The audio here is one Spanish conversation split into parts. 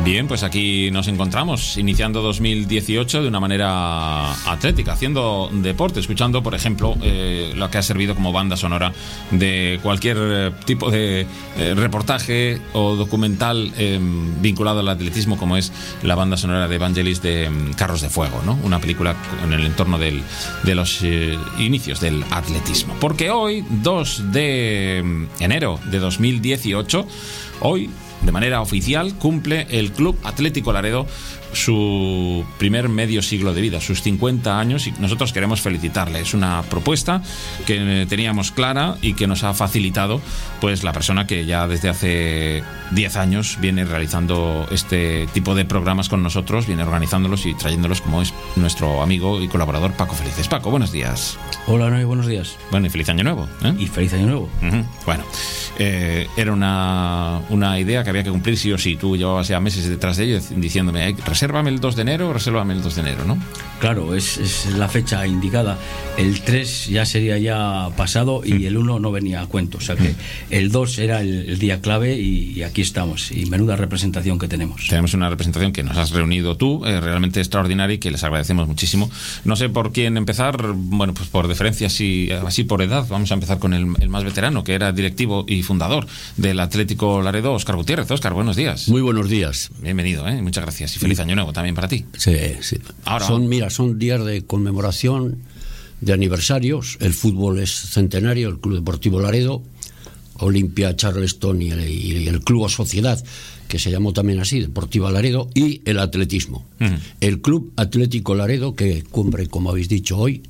Bien, pues aquí nos encontramos, iniciando 2018 de una manera atlética, haciendo deporte, escuchando, por ejemplo, lo que ha servido como banda sonora de cualquier tipo de reportaje o documental vinculado al atletismo, como es la banda sonora de Evangelis de Carros de Fuego, ¿no? Una película en el entorno de los inicios del atletismo. Porque hoy, 2 de enero de 2018, hoy, de manera oficial, cumple el Club Atlético Laredo su primer medio siglo de vida, sus 50 años, y nosotros queremos felicitarle. Es una propuesta que teníamos clara y que nos ha facilitado pues la persona que ya desde hace 10 años viene realizando este tipo de programas con nosotros, viene organizándolos y trayéndolos, como es nuestro amigo y colaborador Paco Felices. Paco, buenos días. Hola, Noé, buenos días. Bueno, y feliz año nuevo, ¿eh? Y feliz año nuevo. Bueno, era una idea que había que cumplir sí o sí. Tú llevabas ya meses detrás de ello diciéndome, resérvame el 2 de enero, resérvame el 2 de enero, ¿no? Claro, es la fecha indicada. El 3 ya sería ya pasado y el 1 no venía a cuento. O sea que el 2 era el día clave y aquí estamos. Y menuda representación que tenemos. Tenemos una representación que nos has reunido tú, realmente extraordinaria, y que les agradecemos muchísimo. No sé por quién empezar. Bueno, pues por deferencias y así por edad. Vamos a empezar con el más veterano, que era directivo y fundador del Atlético Laredo, Óscar Gutiérrez. Óscar, buenos días. Muy buenos días. Bienvenido, muchas gracias. Y feliz año nuevo también para ti. Sí, sí. Ahora, son días de conmemoración, de aniversarios. El fútbol es centenario, el Club Deportivo Laredo, Olimpia, Charleston y el Club o Sociedad, que se llamó también así, Deportiva Laredo, y el atletismo. El Club Atlético Laredo, que cumple, como habéis dicho hoy,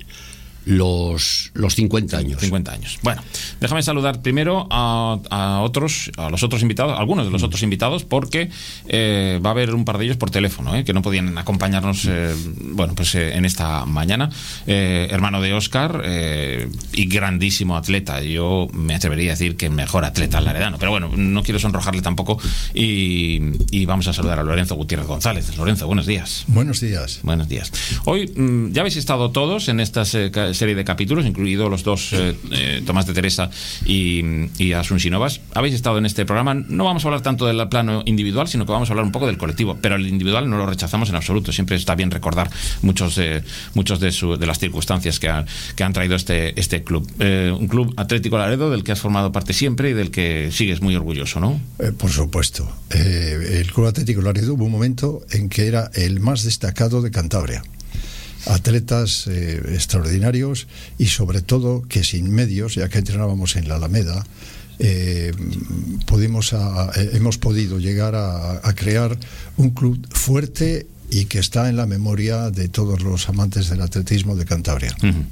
los 50 años. 50 años. Bueno, déjame saludar primero a los otros invitados, algunos de los otros invitados, porque va a haber un par de ellos por teléfono, que no podían acompañarnos en esta mañana. Hermano de Óscar y grandísimo atleta. Yo me atrevería a decir que mejor atleta laredano, pero bueno, no quiero sonrojarle tampoco, y vamos a saludar a Lorenzo Gutiérrez González. Lorenzo, buenos días. Buenos días. Buenos días. Hoy ya habéis estado todos en estas serie de capítulos, incluidos los dos Tomás de Teresa y Asun Novas. Habéis estado en este programa. No vamos a hablar tanto del plano individual, sino que vamos a hablar un poco del colectivo, pero el individual no lo rechazamos en absoluto. Siempre está bien recordar muchos de las circunstancias que han traído este club. Un club Atlético Laredo del que has formado parte siempre y del que sigues muy orgulloso, ¿no? Por supuesto. El Club Atlético Laredo hubo un momento en que era el más destacado de Cantabria. Atletas extraordinarios, y sobre todo que sin medios, ya que entrenábamos en la Alameda, hemos podido llegar a crear un club fuerte y que está en la memoria de todos los amantes del atletismo de Cantabria.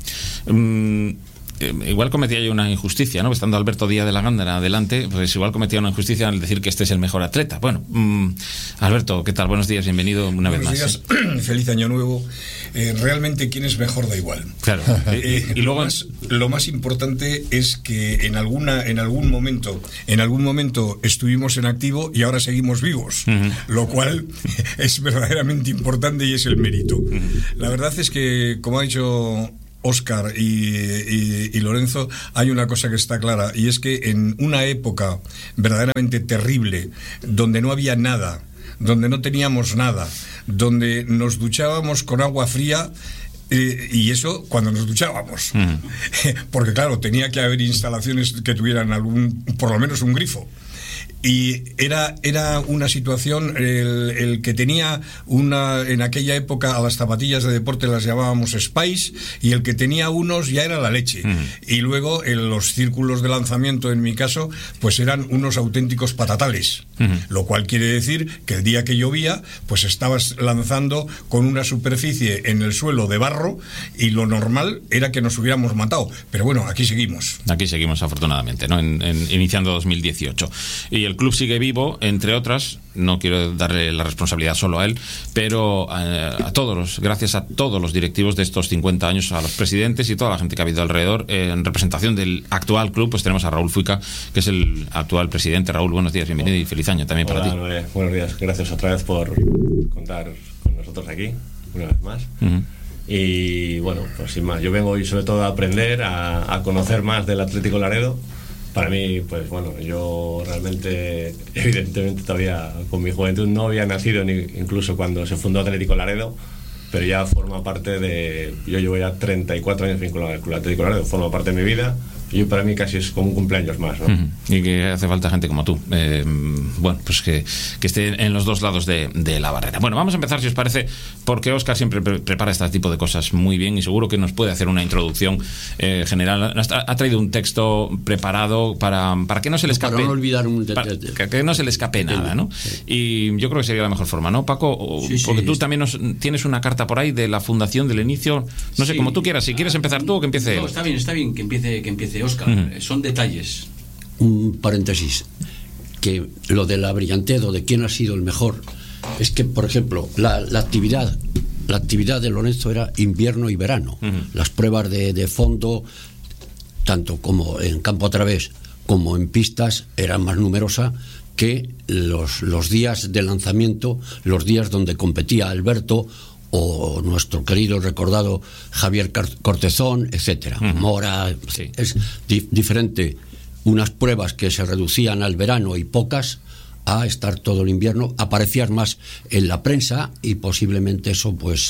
Igual cometía yo una injusticia, ¿no? Estando Alberto Díaz de la Gándara adelante, pues igual cometía una injusticia al decir que este es el mejor atleta. Bueno, Alberto, ¿qué tal? Buenos días, bienvenido una vez más. Buenos días, feliz año nuevo. Realmente quién es mejor da igual. Claro. Y luego lo más importante es que en algún momento estuvimos en activo y ahora seguimos vivos, lo cual es verdaderamente importante y es el mérito. La verdad es que, como ha dicho Óscar y Lorenzo, hay una cosa que está clara, y es que en una época verdaderamente terrible, donde no había nada, donde no teníamos nada, donde nos duchábamos con agua fría, y eso cuando nos duchábamos, porque claro, tenía que haber instalaciones que tuvieran por lo menos un grifo. Y era una situación, el que tenía en aquella época a las zapatillas de deporte las llamábamos Spice, y el que tenía unos ya era la leche. Y luego los círculos de lanzamiento, en mi caso, pues eran unos auténticos patatales. Lo cual quiere decir que el día que llovía, pues estabas lanzando con una superficie en el suelo de barro, y lo normal era que nos hubiéramos matado. Pero bueno, aquí seguimos. Aquí seguimos, afortunadamente, ¿no? Iniciando 2018. Y el club sigue vivo, entre otras, no quiero darle la responsabilidad solo a él, pero gracias a todos los directivos de estos 50 años, a los presidentes y toda la gente que ha habido alrededor, en representación del actual club, pues tenemos a Raúl Fuica, que es el actual presidente. Raúl, buenos días, bienvenido y feliz año también. Hola, para ti. Buenos días, gracias otra vez por contar con nosotros aquí, una vez más. Y bueno, pues sin más, yo vengo hoy sobre todo a aprender, a conocer más del Atlético Laredo, Para mí, pues bueno, yo realmente, evidentemente todavía con mi juventud no había nacido ni incluso cuando se fundó Atlético Laredo, pero ya forma parte de... Yo llevo ya 34 años vinculado al Club Atlético Laredo, forma parte de mi vida. Y para mí casi es como un cumpleaños más, ¿no? Y que hace falta gente como tú. Bueno, pues que esté en los dos lados de la barrera. Bueno, vamos a empezar, si os parece, porque Óscar siempre prepara este tipo de cosas muy bien y seguro que nos puede hacer una introducción general. Ha traído un texto preparado para que no se le escape. Para no olvidar que no se le escape nada, ¿no? Sí. Y yo creo que sería la mejor forma, ¿no, Paco? Sí, porque tú sí. también tienes una carta por ahí de la fundación, del inicio. No sé, Sí. como tú quieras. Si quieres empezar tú o que empiece él. No, está bien que empiece Óscar. Son detalles. Un paréntesis, que lo de la brillantez o de quién ha sido el mejor, es que, por ejemplo, la actividad de Lorenzo era invierno y verano. Las pruebas de fondo, tanto como en campo a través como en pistas, eran más numerosas que los días de lanzamiento, los días donde competía Alberto o nuestro querido recordado Javier Cortezón, etcétera. Mora. Sí. Es diferente unas pruebas que se reducían al verano y pocas a estar todo el invierno. Aparecías más en la prensa y posiblemente eso pues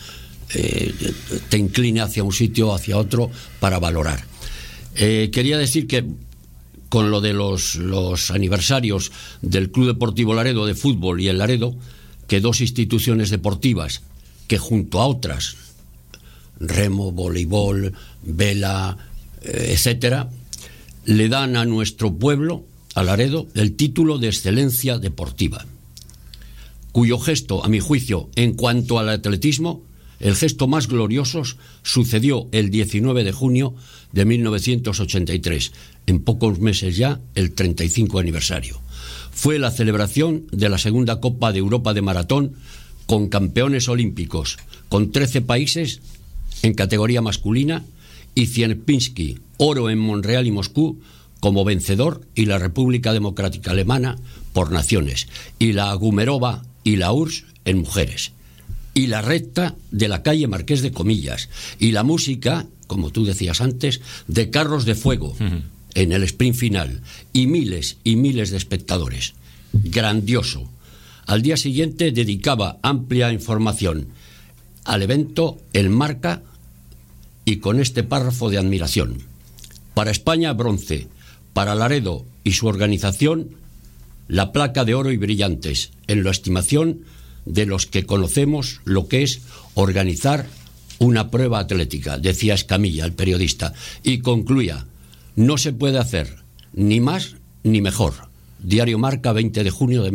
te incline hacia un sitio o hacia otro para valorar. Quería decir que con lo de los aniversarios del Club Deportivo Laredo de fútbol y el Laredo, que dos instituciones deportivas que junto a otras, remo, voleibol, vela, etcétera, le dan a nuestro pueblo, a Laredo, el título de excelencia deportiva, cuyo gesto, a mi juicio, en cuanto al atletismo, el gesto más glorioso sucedió el 19 de junio de 1983, en pocos meses ya el 35 aniversario. Fue la celebración de la segunda Copa de Europa de Maratón con campeones olímpicos, con 13 países en categoría masculina, y Sierpinski, oro en Montreal y Moscú como vencedor, y la República Democrática Alemana por naciones, y la Gumerova y la URSS en mujeres, y la recta de la calle Marqués de Comillas, y la música, como tú decías antes, de carros de fuego en el sprint final, y miles de espectadores. Grandioso. Al día siguiente dedicaba amplia información al evento El Marca, y con este párrafo de admiración: para España, bronce; para Laredo y su organización, la placa de oro y brillantes, en la estimación de los que conocemos lo que es organizar una prueba atlética, decía Escamilla, el periodista, y concluía: no se puede hacer ni más ni mejor. Diario Marca, 20 de junio de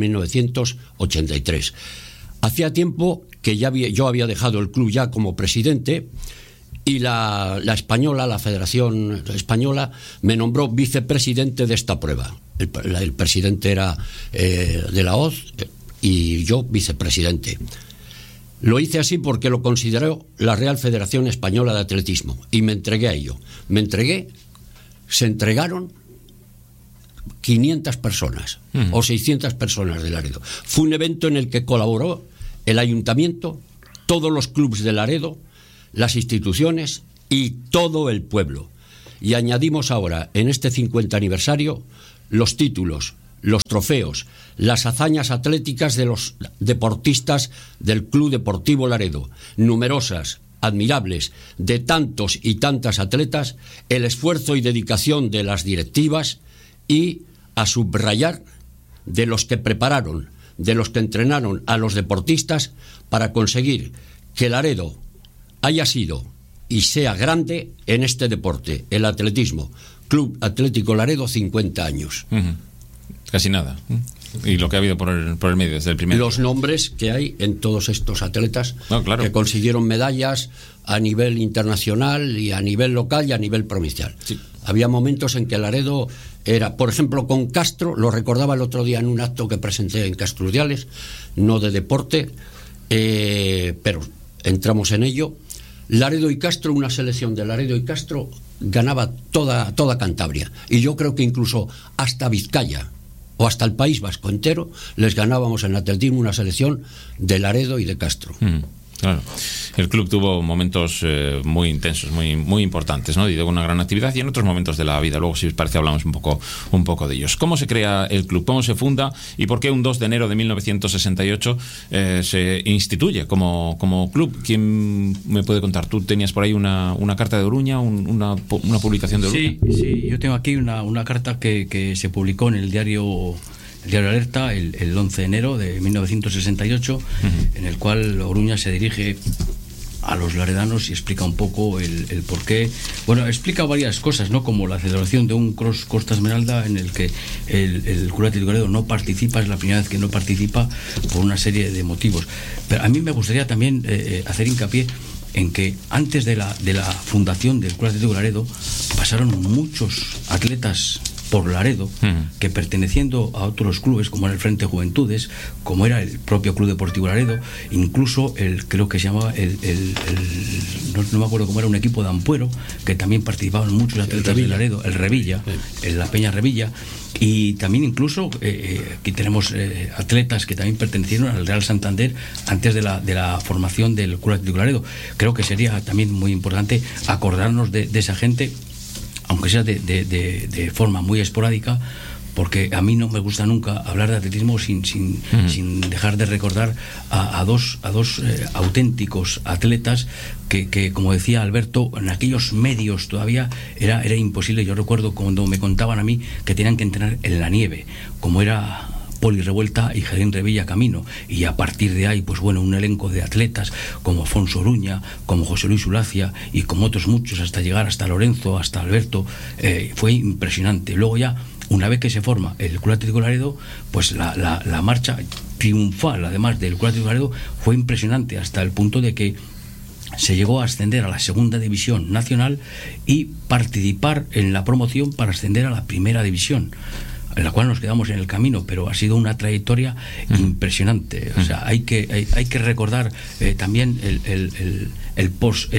1983. Hacía tiempo que yo había dejado el club ya como presidente, y la española, la Federación Española, me nombró vicepresidente de esta prueba. El presidente era de la OZ y yo vicepresidente. Lo hice así porque lo consideró la Real Federación Española de Atletismo y me entregué a ello. Se entregaron 500 personas o 600 personas de Laredo. Fue un evento en el que colaboró el ayuntamiento, todos los clubes de Laredo, las instituciones y todo el pueblo. Y añadimos ahora, en este 50 aniversario, los títulos, los trofeos, las hazañas atléticas de los deportistas del Club Deportivo Laredo, numerosas, admirables, de tantos y tantas atletas, el esfuerzo y dedicación de las directivas, y a subrayar de los que prepararon, de los que entrenaron a los deportistas para conseguir que Laredo haya sido y sea grande en este deporte, el atletismo. Club Atlético Laredo, 50 años. Casi nada. Y lo que ha habido por el medio desde el primer Los día. nombres que hay en todos estos atletas Claro. que consiguieron medallas a nivel internacional y a nivel local y a nivel provincial. Sí. Había momentos en que Laredo era, por ejemplo, con Castro, lo recordaba el otro día en un acto que presenté en Castro Urdiales, no de deporte, pero entramos en ello. Laredo y Castro, una selección de Laredo y Castro ganaba toda Cantabria, y yo creo que incluso hasta Vizcaya o hasta el País Vasco entero les ganábamos en atletismo, una selección de Laredo y de Castro. Claro. El club tuvo momentos muy intensos, muy importantes, ¿no? Y de una gran actividad, y en otros momentos de la vida. Luego, si os parece, hablamos un poco de ellos. ¿Cómo se crea el club? ¿Cómo se funda? ¿Y por qué un 2 de enero de 1968 se instituye como club? ¿Quién me puede contar? Tú tenías por ahí una carta de Oruña, una publicación de Oruña. Sí, yo tengo aquí una carta que se publicó en el diario Alerta el 11 de enero de 1968, en el cual Oruña se dirige a los laredanos y explica un poco el porqué. Bueno, explica varias cosas, ¿no? Como la celebración de un Cross Costa Esmeralda en el que el Club Atlético Laredo no participa, es la primera vez que no participa por una serie de motivos. Pero a mí me gustaría también hacer hincapié en que antes de la fundación del Club Atlético Laredo pasaron muchos atletas por Laredo, que perteneciendo a otros clubes como era el Frente Juventudes, como era el propio Club Deportivo Laredo, incluso creo que se llamaba no me acuerdo cómo era, un equipo de Ampuero, que también participaban muchos atletas de Laredo, el Revilla, la Peña Revilla, y también incluso aquí tenemos atletas que también pertenecieron al Real Santander antes de la formación del Club Atlético Laredo. Creo que sería también muy importante acordarnos de esa gente, aunque sea de forma muy esporádica, porque a mí no me gusta nunca hablar de atletismo sin dejar de recordar a dos auténticos atletas que, como decía Alberto, en aquellos medios todavía era imposible. Yo recuerdo cuando me contaban a mí que tenían que entrenar en la nieve, como era Poli Revuelta y Gelín Revilla Camino, y a partir de ahí, pues bueno, un elenco de atletas como Afonso Oruña, como José Luis Ulacia y como otros muchos, hasta llegar hasta Lorenzo, hasta Alberto. Fue impresionante. Luego ya, una vez que se forma el Club Atlético Laredo, pues la marcha triunfal, además del Club Atlético Laredo, fue impresionante, hasta el punto de que se llegó a ascender a la segunda división nacional y participar en la promoción para ascender a la primera división, en la cual nos quedamos en el camino, pero ha sido una trayectoria impresionante. O sea, hay que recordar también el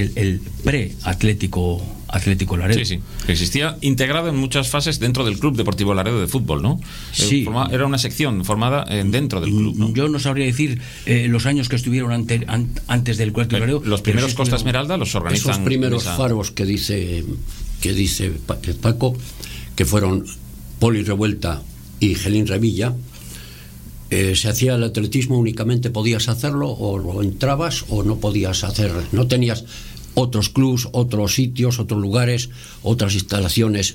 pre-Atlético Laredo. Sí, que existía integrado en muchas fases dentro del Club Deportivo Laredo de fútbol, ¿no? Sí. Era una sección formada dentro del club, ¿no? Yo no sabría decir los años que estuvieron antes del Club Atlético Laredo. Los primeros Costa Esmeralda los organizan. Esos primeros faros que dice Paco, que fueron Poli Revuelta y Gelín Revilla, se hacía el atletismo, únicamente podías hacerlo, o lo entrabas o no podías hacer, no tenías otros clubs, otros sitios, otros lugares, otras instalaciones,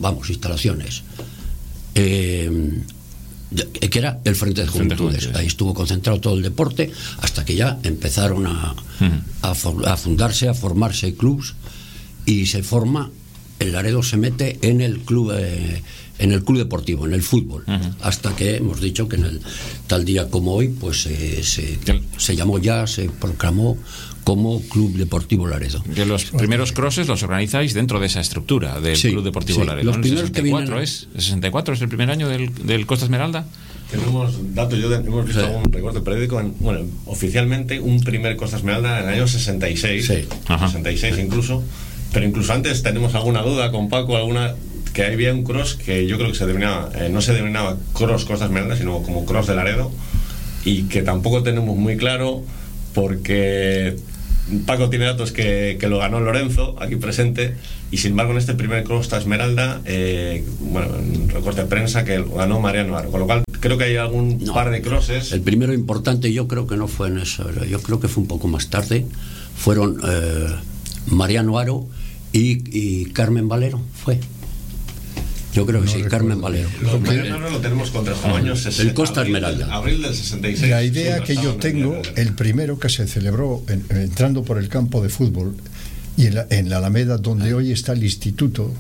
que era el Frente de Juventudes. Ahí estuvo concentrado todo el deporte, hasta que ya empezaron a fundarse, a formarse clubs, y se forma, el Laredo se mete en el club deportivo, en el fútbol, hasta que hemos dicho que en el tal día como hoy, pues se llamó ya, se proclamó como Club Deportivo Laredo. Que los primeros crosses los organizáis dentro de esa estructura del Club Deportivo Laredo. Los ¿no? primeros que vienen... ¿El 64 es el primer año del Costa Esmeralda? Tenemos datos, hemos visto algún recorte periódico, oficialmente un primer Costa Esmeralda en el año 66, 66 incluso, pero incluso antes tenemos alguna duda con Paco, que había un cross que yo creo que no se denominaba Cross Costa Esmeralda, sino como Cross de Laredo, y que tampoco tenemos muy claro, porque Paco tiene datos que lo ganó Lorenzo, aquí presente, y sin embargo en este primer Costa Esmeralda, un recorte de prensa, que lo ganó Mariano Aro, con lo cual creo que hay algún par de crosses. El primero importante yo creo que no fue en eso, yo creo que fue un poco más tarde, fueron Mariano Aro y Carmen Valero, fue. Yo creo que no sí, Carmen Valero. No lo tenemos contra el año 60. El Costa Esmeralda. Abril del 66. La idea que yo tengo, el primero que se celebró entrando por el campo de fútbol y en la Alameda, donde hoy está el instituto,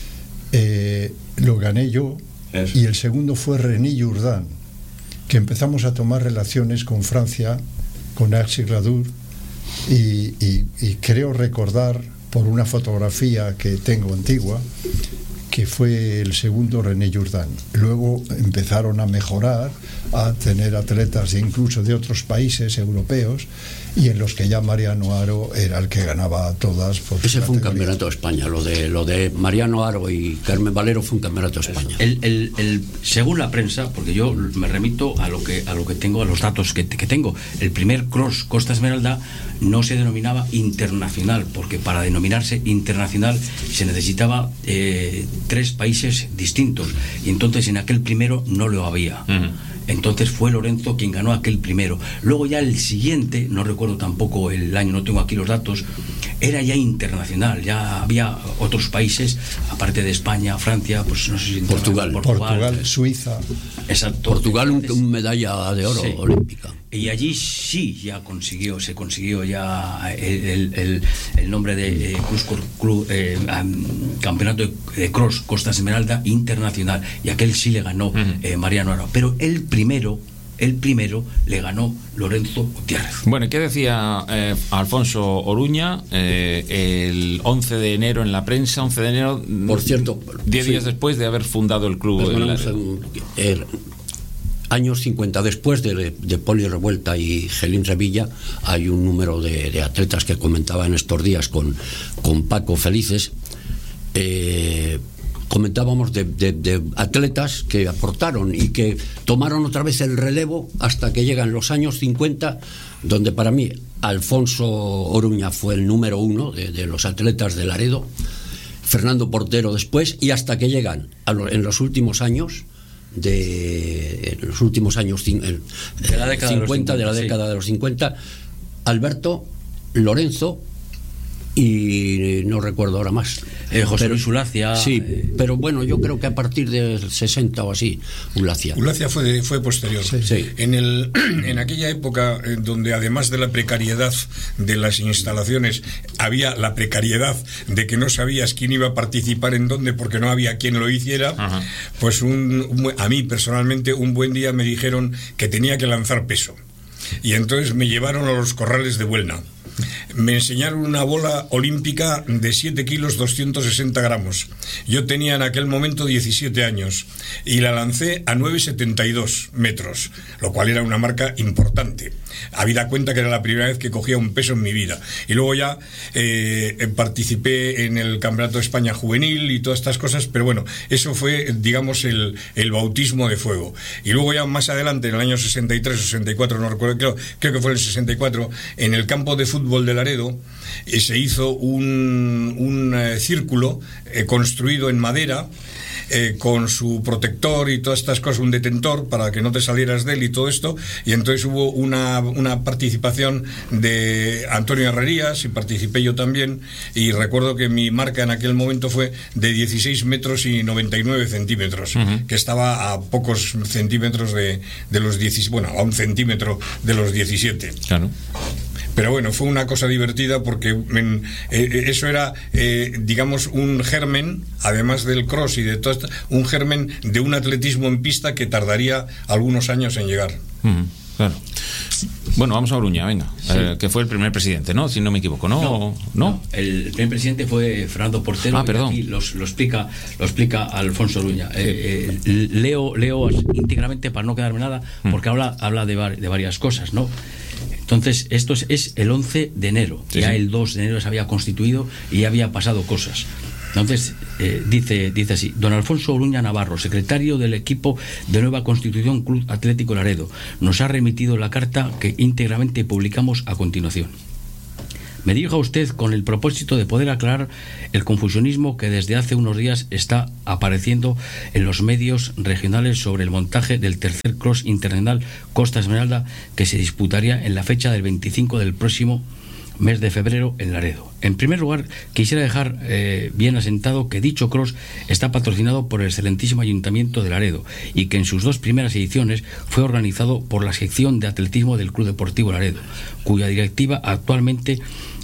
lo gané yo. Eso. Y el segundo fue René Jourdan, que empezamos a tomar relaciones con Francia, con Axel Gladur, y creo recordar por una fotografía que tengo antigua, que fue el segundo René Jourdan. Luego empezaron a mejorar, a tener atletas incluso de otros países europeos, y en los que ya Mariano Haro era el que ganaba todas. Por Ese fue un categoría. campeonato de España. Lo de Mariano Haro y Carmen Valero fue un campeonato de España. Según la prensa, porque yo me remito a lo que tengo, a los datos que tengo, el primer cross Costa Esmeralda no se denominaba internacional, porque para denominarse internacional se necesitaba 3 países distintos, y entonces en aquel primero no lo había. Entonces fue Lorenzo quien ganó aquel primero. Luego ya el siguiente, no recuerdo tampoco el año, no tengo aquí los datos, era ya internacional, ya había otros países, aparte de España, Francia, pues no sé si Portugal, Suiza. Exacto. Portugal, un medalla de oro, sí, olímpica. Y allí sí ya se consiguió ya el nombre de Campeonato de Cross Costa Esmeralda Internacional, y aquel sí le ganó Mariano Haro, pero el primero le ganó Lorenzo Gutiérrez. Bueno, ¿y qué decía Alfonso Oruña el 11 de enero en la prensa? 11 de enero, por cierto, 10 días después de haber fundado el club. Años 50 después de Poli Revuelta y Gelín Revilla, hay un número de atletas que comentaba en estos días con Paco Felices. Comentábamos de atletas que aportaron y que tomaron otra vez el relevo hasta que llegan los años 50, donde para mí Alfonso Oruña fue el número 1 de los atletas de Laredo, Fernando Portero después, y hasta que llegan en los últimos años de la década de los 50, Alberto, Lorenzo y no recuerdo ahora más. José Luis Ulacia. Sí, pero bueno, yo creo que a partir del 60 o así, Ulacia fue posterior. Sí. En aquella época donde además de la precariedad de las instalaciones había la precariedad de que no sabías quién iba a participar en dónde porque no había quien lo hiciera. Ajá. Pues a mí personalmente un buen día me dijeron que tenía que lanzar peso, y entonces me llevaron a los corrales de Buelna. Me enseñaron una bola olímpica de 7 kilos 260 gramos. Yo tenía en aquel momento 17 años y la lancé a 9,72 metros, lo cual era una marca importante. Habida cuenta que era la primera vez que cogía un peso en mi vida. Y luego ya participé en el Campeonato de España Juvenil y todas estas cosas, pero bueno, eso fue, digamos, el bautismo de fuego. Y luego ya más adelante, en el año 63 o 64, no recuerdo, creo que fue el 64, en el campo de fútbol de Laredo se hizo un círculo construido en madera, con su protector y todas estas cosas, un detentor para que no te salieras de él y todo esto, y entonces hubo una participación de Antonio Herrerías y participé yo también, y recuerdo que mi marca en aquel momento fue de 16 metros y 99 centímetros, que estaba a pocos centímetros de los 17, bueno, a 1 centímetro de los 17. Claro. Pero bueno, fue una cosa divertida porque eso era, digamos, un germen, además del cross y de todo esto, un germen de un atletismo en pista que tardaría algunos años en llegar. Claro. Bueno, vamos a Oruña, venga, sí. Que fue el primer presidente, ¿no? Si no me equivoco, ¿no? El primer presidente fue Fernando Portero. Perdón. Y lo explica Alfonso Oruña. Leo íntegramente para no quedarme nada, porque habla de varias cosas, ¿no? Entonces, esto es el 11 de enero. Sí, ya el 2 de enero se había constituido y ya había pasado cosas. Entonces, dice así: don Alfonso Oruña Navarro, secretario del equipo de Nueva Constitución Club Atlético Laredo, nos ha remitido la carta que íntegramente publicamos a continuación. Me dirijo a usted con el propósito de poder aclarar el confusionismo que desde hace unos días está apareciendo en los medios regionales sobre el montaje del tercer Cross Internacional Costa Esmeralda, que se disputaría en la fecha del 25 del próximo mes de febrero en Laredo. En primer lugar, quisiera dejar bien asentado que dicho cross está patrocinado por el excelentísimo Ayuntamiento de Laredo y que en sus 2 primeras ediciones fue organizado por la sección de atletismo del Club Deportivo Laredo, cuya directiva actualmente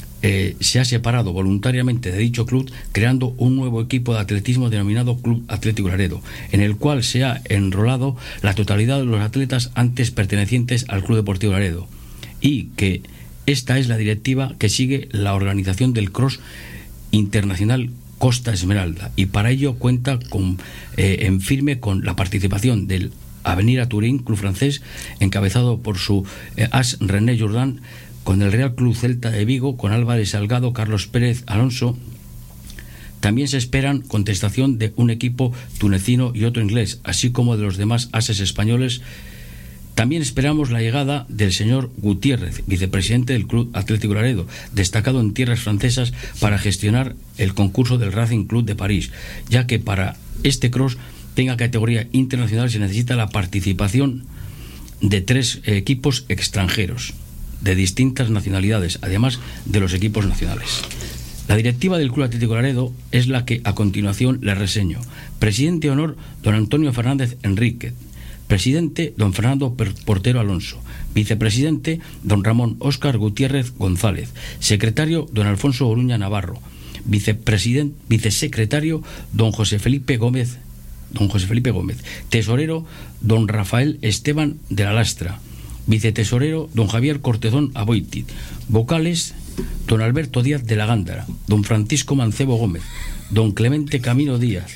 se ha separado voluntariamente de dicho club, creando un nuevo equipo de atletismo denominado Club Atlético Laredo, en el cual se ha enrolado la totalidad de los atletas antes pertenecientes al Club Deportivo Laredo, y que esta es la directiva que sigue la organización del Cross Internacional Costa Esmeralda, y para ello cuenta en firme con la participación del Avenida Turín, club francés, encabezado por su as René Jourdan, con el Real Club Celta de Vigo, con Álvarez Salgado, Carlos Pérez, Alonso. También se esperan contestación de un equipo tunecino y otro inglés, así como de los demás ases españoles. También esperamos la llegada del señor Gutiérrez, vicepresidente del Club Atlético Laredo, destacado en tierras francesas para gestionar el concurso del Racing Club de París, ya que para este cross tenga categoría internacional se necesita la participación de 3 equipos extranjeros de distintas nacionalidades, además de los equipos nacionales. La directiva del Club Atlético Laredo es la que a continuación le reseño. Presidente de honor, don Antonio Fernández Enríquez. Presidente, don Fernando Portero Alonso. Vicepresidente, don Ramón Óscar Gutiérrez González. Secretario, don Alfonso Oruña Navarro. Vicesecretario, don José Felipe Gómez. Tesorero, don Rafael Esteban de la Lastra. Vicetesorero, don Javier Cortezón Aboitit. Vocales, don Alberto Díaz de la Gándara, don Francisco Mancebo Gómez, don Clemente Camino Díaz,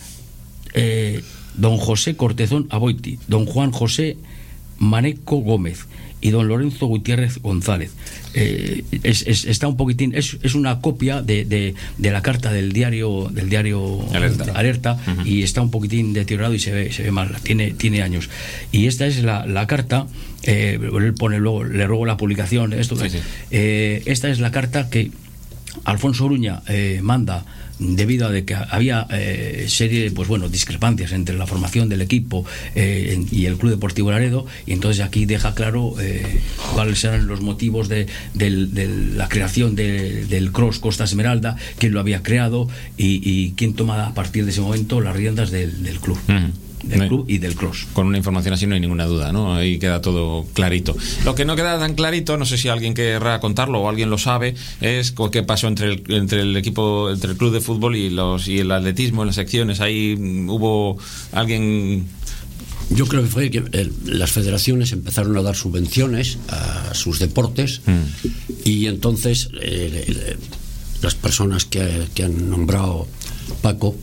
don José Cortezón Aboitit, don Juan José Maneco Gómez y don Lorenzo Gutiérrez González. Está un poquitín, es una copia de la carta del diario Alerta. Uh-huh. Y está un poquitín deteriorado y se ve mal, tiene años. Y esta es la carta. Él pone luego, le ruego la publicación, esto. Sí. Esta es la carta que Alfonso Oruña manda debido a de que había serie discrepancias entre la formación del equipo y el Club Deportivo Laredo, y entonces aquí deja claro cuáles eran los motivos de la creación del Cross Costa Esmeralda, quién lo había creado y quién toma a partir de ese momento las riendas del club. Uh-huh. Del club y del cross. Con una información así no hay ninguna duda, ¿no? Ahí queda todo clarito. Lo que no queda tan clarito, no sé si alguien querrá contarlo o alguien lo sabe, es qué pasó entre el equipo, entre el club de fútbol y el atletismo en las secciones. Ahí hubo alguien. Yo creo que fue que las federaciones empezaron a dar subvenciones a sus deportes y entonces las personas que han nombrado Paco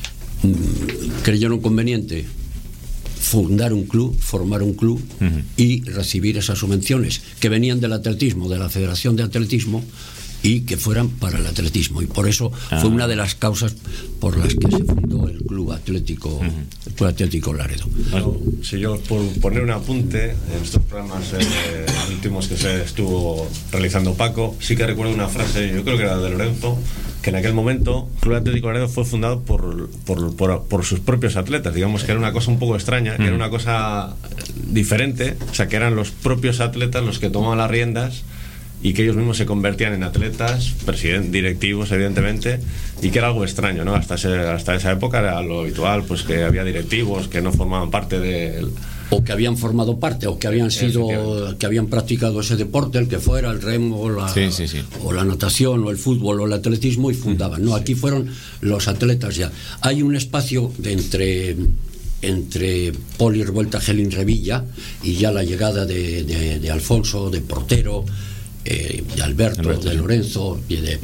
creyeron conveniente formar un club y recibir esas subvenciones que venían del atletismo, de la Federación de Atletismo, y que fueran para el atletismo, y por eso fue una de las causas por las que se fundó el Club Atlético Laredo. Bueno, si yo por poner un apunte en estos programas últimos que se estuvo realizando Paco, sí que recuerdo una frase, yo creo que era de Lorenzo, que en aquel momento el Club Atlético Laredo fue fundado por sus propios atletas. Digamos que era una cosa un poco extraña, que era una cosa diferente, o sea, que eran los propios atletas los que tomaban las riendas y que ellos mismos se convertían en atletas, directivos, evidentemente, y que era algo extraño, ¿no? Hasta esa época era lo habitual, pues que había directivos que no formaban parte del... O que habían formado parte, o que habían que habían practicado ese deporte, el que fuera, el remo, o la natación, o el fútbol, o el atletismo, y fundaban. No, aquí fueron los atletas ya. Hay un espacio entre Poli Revuelta, Gelin Revilla, y ya la llegada de Alfonso, de Portero, de Alberto, de Lorenzo,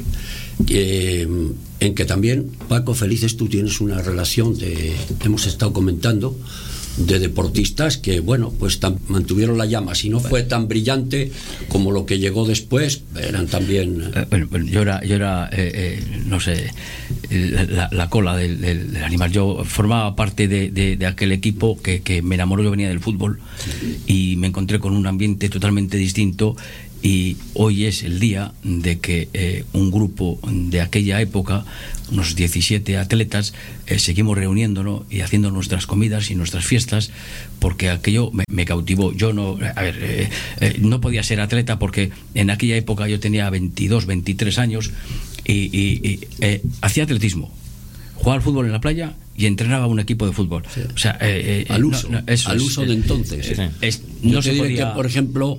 en que también, Paco Felices, tú tienes una relación hemos estado comentando, de deportistas que, pues mantuvieron la llama. Si no fue tan brillante como lo que llegó después, eran también... yo era no sé, la cola del animal. Yo formaba parte de aquel equipo que me enamoró. Yo venía del fútbol y me encontré con un ambiente totalmente distinto. Y hoy es el día de que un grupo de aquella época, unos 17 atletas, seguimos reuniéndonos y haciendo nuestras comidas y nuestras fiestas, porque aquello me cautivó. Yo no podía ser atleta porque en aquella época yo tenía 22, 23 años y hacía atletismo, jugaba al fútbol en la playa y entrenaba un equipo de fútbol. Sí. O sea, al uso de entonces. No se podía... que, por ejemplo,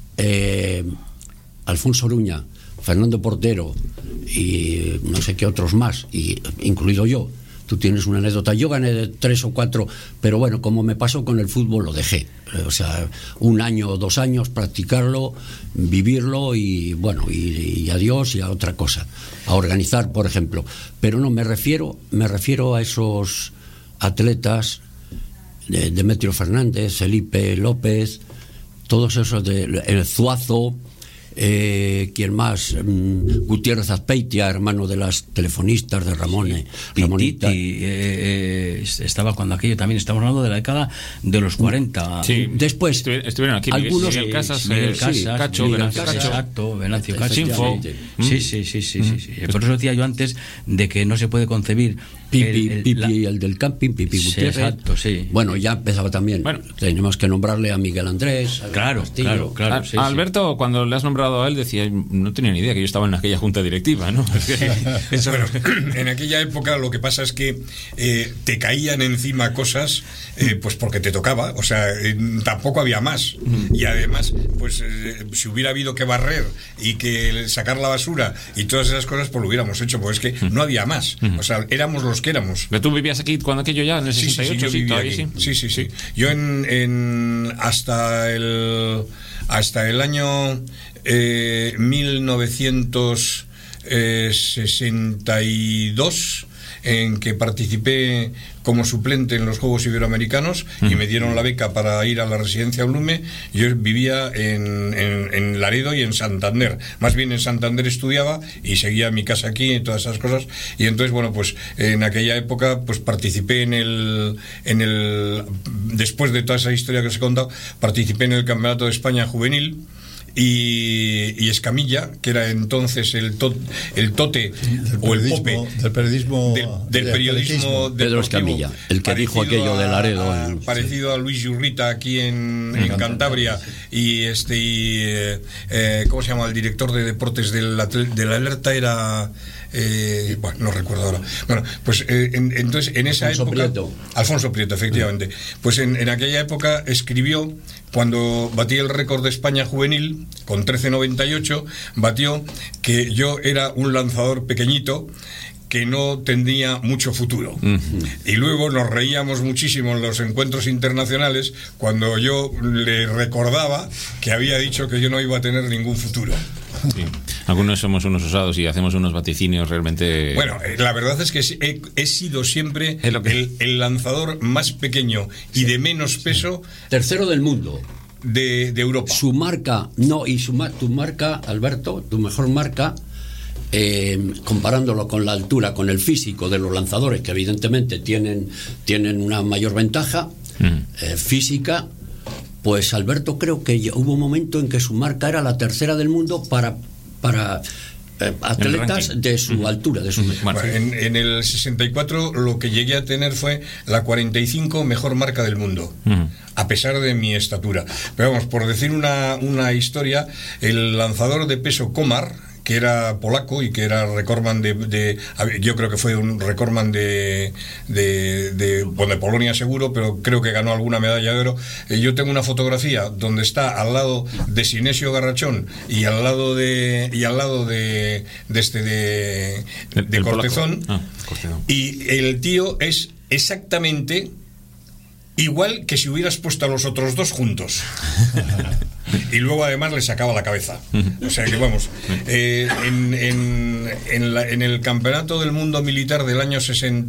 Alfonso Oruña, Fernando Portero y no sé qué otros más, y incluido yo, tú tienes una anécdota. Yo gané de 3 o 4, pero bueno, como me pasó con el fútbol, lo dejé. O sea, 1 año o 2 años practicarlo, vivirlo y bueno, y adiós y a otra cosa, a organizar, por ejemplo. Pero no, me refiero a esos atletas, Demetrio Fernández, Felipe López, todos esos, el Zuazo, ¿quién más? Gutiérrez Azpeitia, hermano de las telefonistas de Ramonita. Estaba cuando aquello también, estamos hablando de la década de los 40. Sí. Después estuvieron aquí algunos, Miguel Casas, Cacho, Venancio Cacho. Exacto, Venancio Cacho. Sinfo. Sí. Por eso decía yo antes de que no se puede concebir Pipi, el del camping, Pipi Gutiérrez. Exacto, sí. Bueno, ya empezaba también. Bueno. Tenemos que nombrarle a Miguel Andrés. Claro. Sí, Alberto, cuando le has nombrado a él, decía, no tenía ni idea que yo estaba en aquella junta directiva, ¿no? Bueno, en aquella época lo que pasa es que te caían encima cosas, pues porque te tocaba, o sea, tampoco había más. Y además, pues si hubiera habido que barrer y que sacar la basura y todas esas cosas, pues lo hubiéramos hecho, pues es que no había más. O sea, éramos los que éramos. ¿Pero tú vivías aquí cuando aquello ya, en el 68? Sí, todavía aquí. Sí. Yo hasta el año 1962, en que participé como suplente en los Juegos Iberoamericanos y me dieron la beca para ir a la residencia Blume. Yo vivía en Laredo y en Santander. Más bien en Santander estudiaba y seguía mi casa aquí y todas esas cosas. Y entonces, bueno, pues en aquella época pues participé después de toda esa historia que os he contado, participé en el Campeonato de España Juvenil. Y Escamilla, que era entonces el tote o el pope del periodismo Pedro Escamilla, el que dijo aquello de Laredo, parecido a Luis Yurrita aquí en Cantabria, y ¿cómo se llama? El director de deportes de la Alerta era bueno, no recuerdo ahora. Bueno, pues entonces en esa época Alfonso Prieto, efectivamente. Pues en aquella época escribió, cuando batí el récord de España juvenil con 13.98, batió que yo era un lanzador pequeñito que no tendría mucho futuro. Y luego nos reíamos muchísimo en los encuentros internacionales cuando yo le recordaba que había dicho que yo no iba a tener ningún futuro. Sí. Algunos somos unos osados y hacemos unos vaticinios realmente. Bueno, la verdad es que he sido siempre el lanzador más pequeño y de menos peso. Tercero del mundo. De Europa. Su marca, tu marca, Alberto, tu mejor marca, comparándolo con la altura, con el físico de los lanzadores, que evidentemente tienen una mayor ventaja física. Pues Alberto, creo que hubo un momento en que su marca era la tercera del mundo para atletas de su altura, de su bueno, en el 64 lo que llegué a tener fue la 45 mejor marca del mundo, a pesar de mi estatura. Pero vamos, por decir una historia, el lanzador de peso Komar, que era polaco y que era recordman yo creo que fue un recordman de Polonia seguro, pero creo que ganó alguna medalla de oro. Yo tengo una fotografía donde está al lado de Sinesio Garrachón y al lado de Cortezón, y el tío es exactamente igual que si hubieras puesto a los otros dos juntos. Y luego además le sacaba la cabeza. O sea que vamos, en el Campeonato del Mundo Militar del año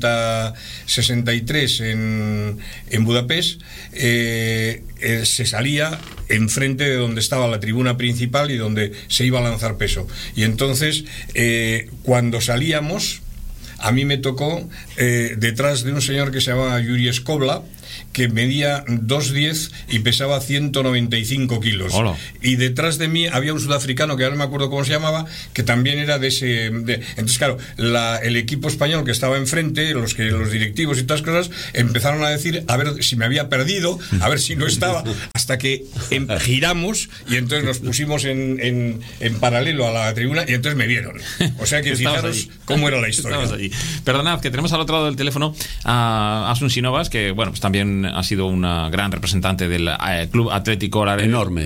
63 en Budapest, se salía enfrente de donde estaba la tribuna principal y donde se iba a lanzar peso. Y entonces, cuando salíamos, a mí me tocó detrás de un señor que se llamaba Yuri Skobla, que medía 2,10 y pesaba 195 kilos. Hola. Y detrás de mí había un sudafricano que ahora no me acuerdo cómo se llamaba, que también era entonces claro, el equipo español que estaba enfrente, los directivos y todas cosas, empezaron a decir a ver si me había perdido, a ver si no estaba, hasta que giramos y entonces nos pusimos en paralelo a la tribuna y entonces me vieron. O sea que fijaros cómo era la historia. Perdonad, que tenemos al otro lado del teléfono a Asun Sinovas, que bueno, pues también ha sido una gran representante del Club Atlético Laredo. Enorme.